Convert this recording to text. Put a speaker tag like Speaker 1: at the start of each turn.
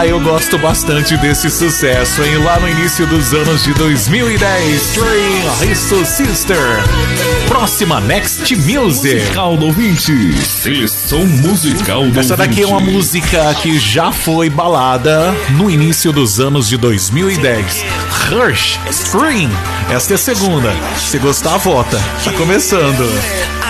Speaker 1: eu gosto bastante desse sucesso, hein? Lá no início dos anos de 2010, Three Hisso Sister. Próxima, Next Music.
Speaker 2: Musical do ouvinte. Seleção musical do
Speaker 1: Essa daqui é uma música que já foi balada no início dos anos de 2010. Rush, Spring. Esta é a segunda. Se gostar, vota. Tá começando.